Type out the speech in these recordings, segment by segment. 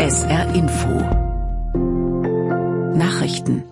SR Info Nachrichten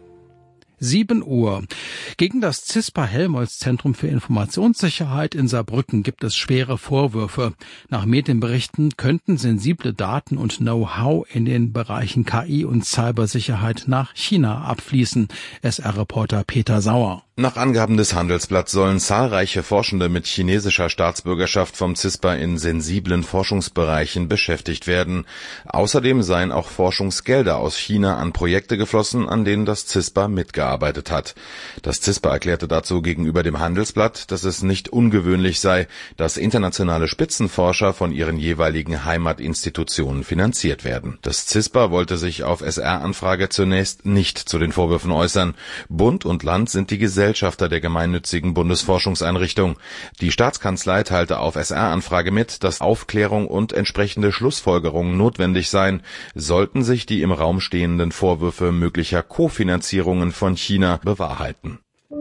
7 Uhr. Gegen das CISPA-Helmholtz-Zentrum für Informationssicherheit in Saarbrücken gibt es schwere Vorwürfe. Nach Medienberichten könnten sensible Daten und Know-how in den Bereichen KI und Cybersicherheit nach China abfließen. SR-Reporter Peter Sauer. Nach Angaben des Handelsblatts sollen zahlreiche Forschende mit chinesischer Staatsbürgerschaft vom CISPA in sensiblen Forschungsbereichen beschäftigt werden. Außerdem seien auch Forschungsgelder aus China an Projekte geflossen, an denen das CISPA mitgearbeitet hat. Das CISPA erklärte dazu gegenüber dem Handelsblatt, dass es nicht ungewöhnlich sei, dass internationale Spitzenforscher von ihren jeweiligen Heimatinstitutionen finanziert werden. Das CISPA wollte sich auf SR-Anfrage zunächst nicht zu den Vorwürfen äußern. Bund und Land sind die Gesellschafter der gemeinnützigen Bundesforschungseinrichtung. Die Staatskanzlei teilte auf SR-Anfrage mit, dass Aufklärung und entsprechende Schlussfolgerungen notwendig seien, sollten sich die im Raum stehenden Vorwürfe möglicher Kofinanzierungen von China bewahrheiten.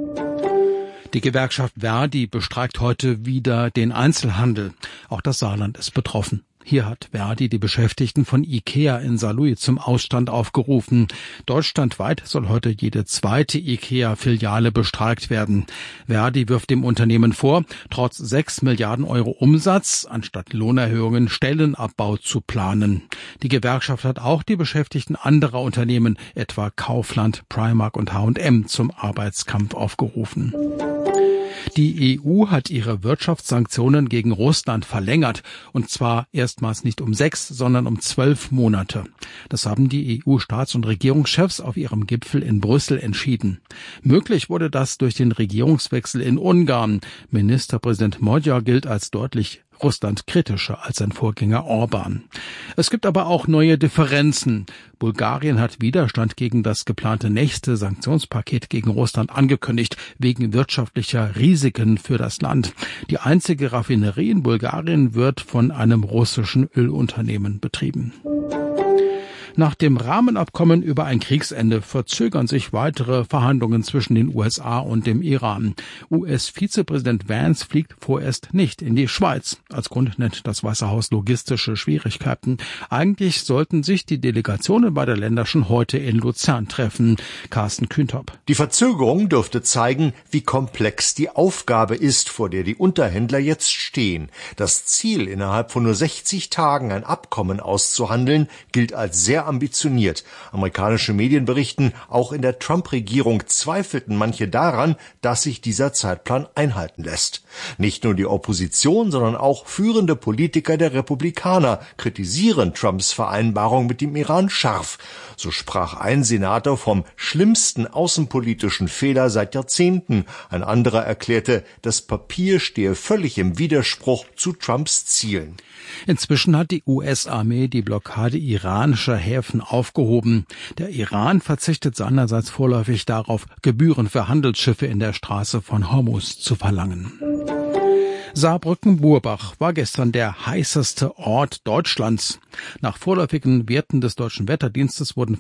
Die Gewerkschaft ver.di bestreikt heute wieder den Einzelhandel. Auch das Saarland ist betroffen. Hier hat ver.di die Beschäftigten von IKEA in Saarlouis zum Ausstand aufgerufen. Deutschlandweit soll heute jede zweite IKEA-Filiale bestreikt werden. ver.di wirft dem Unternehmen vor, trotz 6 Milliarden Euro Umsatz anstatt Lohnerhöhungen Stellenabbau zu planen. Die Gewerkschaft hat auch die Beschäftigten anderer Unternehmen, etwa Kaufland, Primark und H&M, zum Arbeitskampf aufgerufen. Die EU hat ihre Wirtschaftssanktionen gegen Russland verlängert, und zwar erstmals nicht um 6, sondern um 12 Monate. Das haben die EU-Staats- und Regierungschefs auf ihrem Gipfel in Brüssel entschieden. Möglich wurde das durch den Regierungswechsel in Ungarn. Ministerpräsident Magyar gilt als deutlich Russland kritischer als sein Vorgänger Orban. Es gibt aber auch neue Differenzen. Bulgarien hat Widerstand gegen das geplante nächste Sanktionspaket gegen Russland angekündigt, wegen wirtschaftlicher Risiken für das Land. Die einzige Raffinerie in Bulgarien wird von einem russischen Ölunternehmen betrieben. Nach dem Rahmenabkommen über ein Kriegsende verzögern sich weitere Verhandlungen zwischen den USA und dem Iran. US-Vizepräsident Vance fliegt vorerst nicht in die Schweiz. Als Grund nennt das Weiße Haus logistische Schwierigkeiten. Eigentlich sollten sich die Delegationen beider Länder schon heute in Luzern treffen. Carsten Kühntop. Die Verzögerung dürfte zeigen, wie komplex die Aufgabe ist, vor der die Unterhändler jetzt stehen. Das Ziel, innerhalb von nur 60 Tagen ein Abkommen auszuhandeln, gilt als sehr ambitioniert. Amerikanische Medien berichten, auch in der Trump-Regierung zweifelten manche daran, dass sich dieser Zeitplan einhalten lässt. Nicht nur die Opposition, sondern auch führende Politiker der Republikaner kritisieren Trumps Vereinbarung mit dem Iran scharf. So sprach ein Senator vom schlimmsten außenpolitischen Fehler seit Jahrzehnten. Ein anderer erklärte, das Papier stehe völlig im Widerspruch zu Trumps Zielen. Inzwischen hat die US-Armee die Blockade iranischer Häfen aufgehoben. Der Iran verzichtet seinerseits vorläufig darauf, Gebühren für Handelsschiffe in der Straße von Hormuz zu verlangen. Saarbrücken-Burbach war gestern der heißeste Ort Deutschlands. Nach vorläufigen Werten des Deutschen Wetterdienstes wurden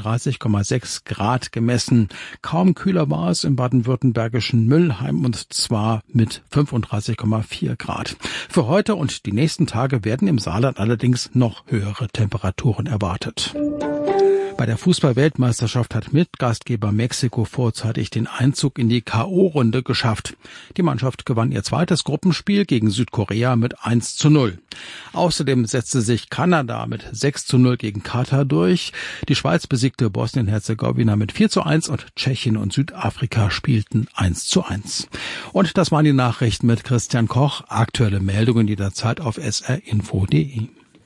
35,6 Grad gemessen. Kaum kühler war es im baden-württembergischen Müllheim, und zwar mit 35,4 Grad. Für heute und die nächsten Tage werden im Saarland allerdings noch höhere Temperaturen erwartet. Bei der Fußball-Weltmeisterschaft hat Mitgastgeber Mexiko vorzeitig den Einzug in die K.O.-Runde geschafft. Die Mannschaft gewann ihr zweites Gruppenspiel gegen Südkorea mit 1:0. Außerdem setzte sich Kanada mit 6:0 gegen Katar durch. Die Schweiz besiegte Bosnien-Herzegowina mit 4:1 und Tschechien und Südafrika spielten 1:1. Und das waren die Nachrichten mit Christian Koch. Aktuelle Meldungen jederzeit auf srinfo.de.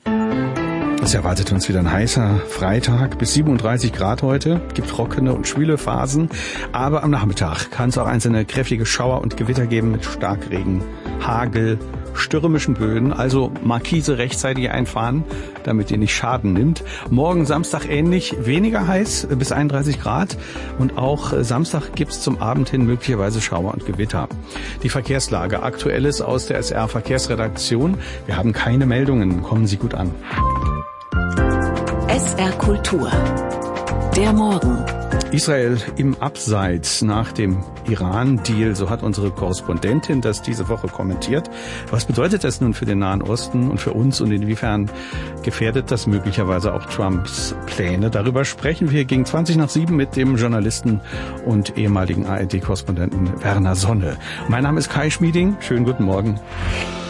Es erwartet uns wieder ein heißer Freitag, bis 37 Grad heute, gibt trockene und schwüle Phasen, aber am Nachmittag kann es auch einzelne kräftige Schauer und Gewitter geben mit Starkregen, Hagel, stürmischen Böen, also Markise rechtzeitig einfahren, damit ihr nicht Schaden nimmt. Morgen Samstag ähnlich, weniger heiß, bis 31 Grad, und auch Samstag gibt's zum Abend hin möglicherweise Schauer und Gewitter. Die Verkehrslage, Aktuelles aus der SR Verkehrsredaktion. Wir haben keine Meldungen, kommen Sie gut an. SR Kultur Der Morgen. Israel im Abseits nach dem Iran-Deal, so hat unsere Korrespondentin das diese Woche kommentiert. Was bedeutet das nun für den Nahen Osten und für uns und inwiefern gefährdet das möglicherweise auch Trumps Pläne? Darüber sprechen wir gegen 6:20 mit dem Journalisten und ehemaligen ARD-Korrespondenten Werner Sonne. Mein Name ist Kai Schmieding. Schönen guten Morgen.